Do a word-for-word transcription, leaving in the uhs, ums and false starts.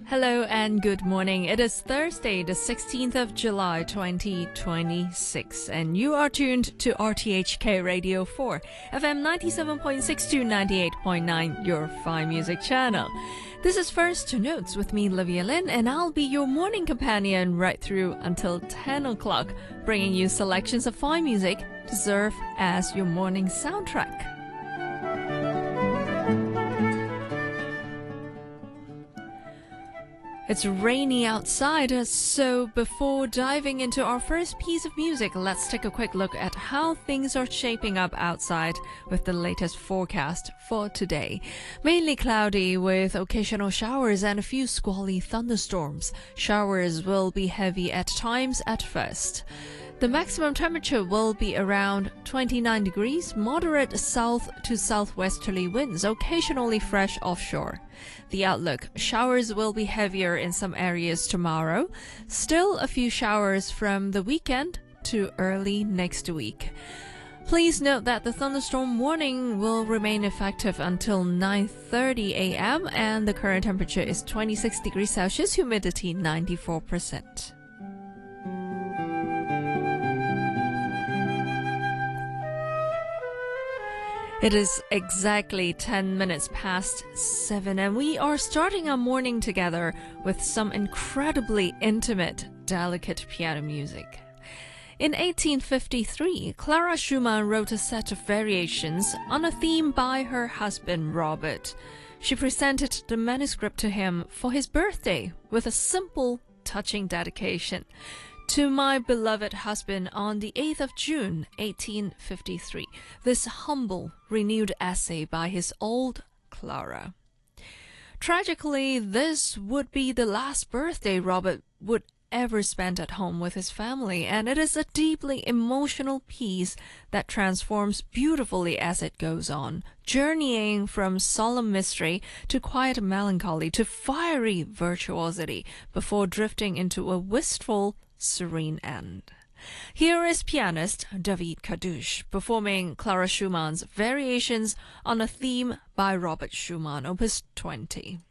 Hello and good morning. It is Thursday, the sixteenth of July, twenty twenty-six, and you are tuned to R T H K Radio four, F M ninety-seven point six to ninety-eight point nine, your fine music channel. This is First to Notes with me, Livia Lin, and I'll be your morning companion right through until ten o'clock, bringing you selections of fine music to serve as your morning soundtrack. It's rainy outside, so before diving into our first piece of music, let's take a quick look at how things are shaping up outside with the latest forecast for today. Mainly cloudy with occasional showers and a few squally thunderstorms. Showers will be heavy at times at first. The maximum temperature will be around twenty-nine degrees, moderate south to southwesterly winds, occasionally fresh offshore. The outlook: showers will be heavier in some areas tomorrow. Still a few showers from the weekend to early next week. Please note that the thunderstorm warning will remain effective until nine thirty a m and the current temperature is twenty-six degrees Celsius, humidity ninety-four percent. It is exactly ten minutes past seven, and we are starting our morning together with some incredibly intimate, delicate piano music. In eighteen fifty-three, Clara Schumann wrote a set of variations on a theme by her husband, Robert. She presented the manuscript to him for his birthday with a simple, touching dedication. To my beloved husband on the eighth of June, eighteen fifty-three. This humble, renewed essay by his old Clara. Tragically, this would be the last birthday Robert would ever spend at home with his family, and it is a deeply emotional piece that transforms beautifully as it goes on, journeying from solemn mystery to quiet melancholy to fiery virtuosity before drifting into a wistful, serene end. Here is pianist David Kadush performing Clara Schumann's variations on a theme by Robert Schumann, Opus twenty.